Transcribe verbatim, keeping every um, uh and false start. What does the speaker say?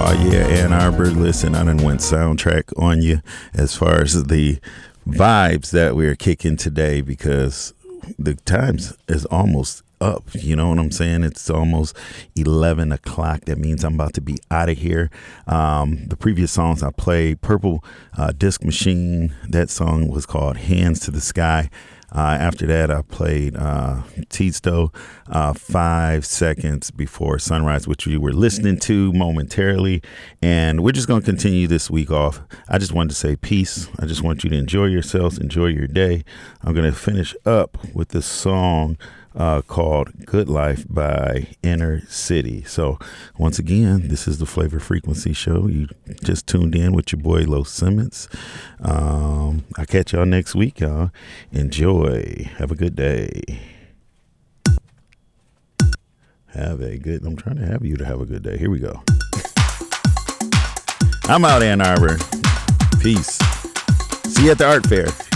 Oh yeah, Ann Arbor. Listen, I done went soundtrack on you as far as the vibes that we're kicking today, because the times is almost up. You know what I'm saying? It's almost eleven o'clock. That means I'm about to be out of here. Um, the previous songs I played, Purple uh, Disc Machine, that song was called Hands to the Sky. Uh, after that, I played uh, Tisto, uh, Five Seconds Before Sunrise, which we were listening to momentarily. And we're just going to continue this week off. I just wanted to say peace. I just want you to enjoy yourselves, enjoy your day. I'm going to finish up with this song uh, called Good Life by Inner City. So once again, this is the Flavor Frequency Show. You just tuned in with your boy Lo Simmons. Um, I'll catch y'all next week, y'all. Enjoy. Have a good day. Have a good, I'm trying to have you to have a good day. Here we go. I'm out, Ann Arbor. Peace. See you at the art fair.